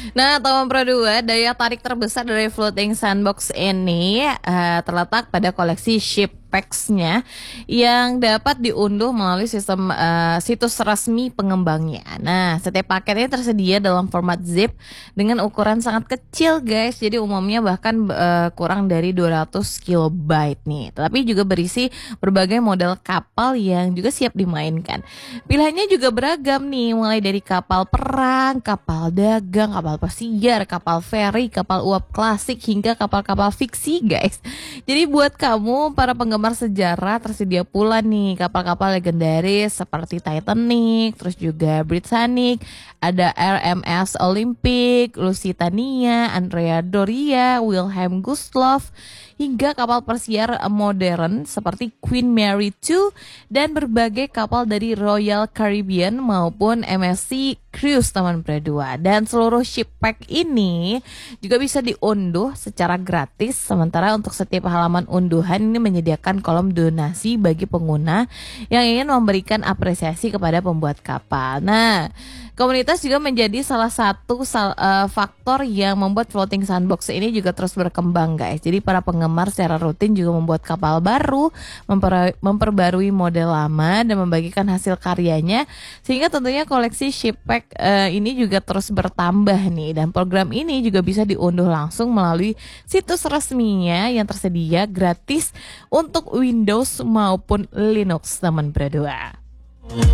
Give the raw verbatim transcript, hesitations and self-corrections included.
Nah, Tomo Pro dua, daya tarik terbesar dari Floating Sandbox ini eh, terletak pada koleksi ship packs-nya yang dapat diunduh melalui sistem eh, situs resmi pengembangnya. Nah, setiap paketnya tersedia dalam format zip dengan ukuran sangat kecil, guys. Jadi umumnya bahkan eh, kurang dari dua ratus kilobyte nih. Tapi juga berisi berbagai model kapal yang juga siap dimainkan. Pilihannya juga beragam nih, mulai dari kapal perang, kapal dagang, kapal pesiar, kapal feri, kapal uap klasik, hingga kapal-kapal fiksi, guys. Jadi buat kamu para penggemar sejarah tersedia pula nih kapal-kapal legendaris seperti Titanic, terus juga Britannic, ada R M S Olympic, Lusitania, Andrea Doria, Wilhelm Gustloff, hingga kapal persiar modern seperti Queen Mary two dan berbagai kapal dari Royal Caribbean maupun M S C Cruise Taman Berdua. Dan seluruh ship pack ini juga bisa diunduh secara gratis, sementara untuk setiap halaman unduhan ini menyediakan kolom donasi bagi pengguna yang ingin memberikan apresiasi kepada pembuat kapal. Nah, komunitas juga menjadi salah satu sal, uh, faktor yang membuat Floating Sandbox ini juga terus berkembang, guys. Jadi para penggemar secara rutin juga membuat kapal baru, memper, memperbarui model lama dan membagikan hasil karyanya, sehingga tentunya koleksi ship pack uh, ini juga terus bertambah nih. Dan program ini juga bisa diunduh langsung melalui situs resminya yang tersedia gratis untuk Windows maupun Linux, teman berdua.